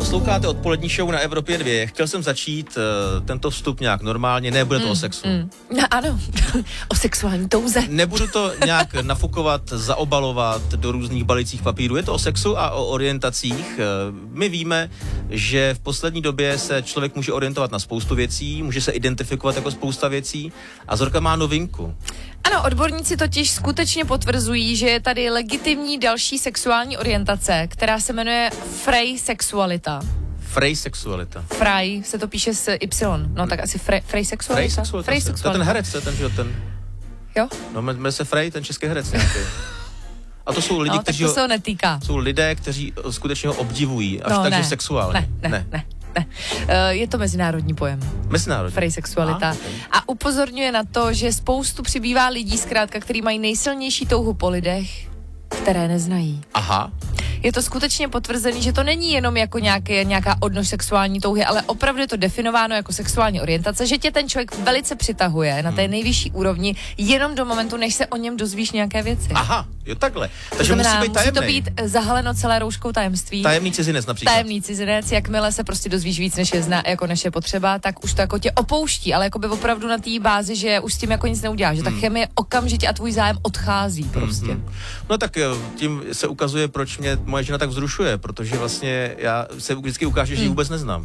Posloucháte odpolední show na Evropě 2. Chtěl jsem začít tento vstup nějak normálně, nebude to o sexu. No, ano, o sexuální touze. Nebudu to nějak nafukovat, zaobalovat do různých balicích papíru. Je to o sexu a o orientacích. My víme, že v poslední době se člověk může orientovat na spoustu věcí, může se identifikovat jako spousta věcí a Zorka má novinku. Ano, odborníci totiž skutečně potvrzují, že je tady legitimní další sexuální orientace, která se jmenuje freisexualita. Freisexualita. Frei se to píše s Y. No tak asi freisexualita. Freisexualita. To je ten herec, to je ten. Jo? No, jmenuje se Frey, ten český herec nějaký. A to jsou lidi, no, kteří to se ho netýká. Jsou lidé, kteří skutečně ho obdivují, až takže sexuálně. Ne. Je to mezinárodní pojem. Mezinárodní. Freisexualita. A upozorňuje na to, že spoustu přibývá lidí, zkrátka, kteří mají nejsilnější touhu po lidech, které neznají. Aha. Je to skutečně potvrzený, že to není jenom jako nějaká odnož sexuální touhy, ale opravdu je to definováno jako sexuální orientace, že tě ten člověk velice přitahuje na té nejvyšší úrovni jenom do momentu, než se o něm dozvíš nějaké věci. Aha, jo takhle. Takže znamená, musí to být zahaleno celé rouškou tajemství. Tajemný cizinec například. Tajemný cizinec, jakmile se prostě dozvíš víc, než je potřeba, tak už to jako tě opouští, ale jako by opravdu na té bázi, že už s tím jako nic neuděláš, že ta chemie okamžitě a tvůj zájem odchází prostě. No tak tím se ukazuje, proč mě moje žena tak vzrušuje, protože vlastně já se vždycky ukážu, že ji vůbec neznám.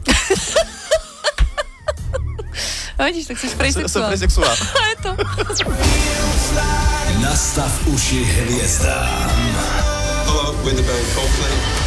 No vidíš, tak jsi freisexuál. Jsem freisexuál. Je to. Nastav uši hvězdám. Hello, Winterberg Coldplay.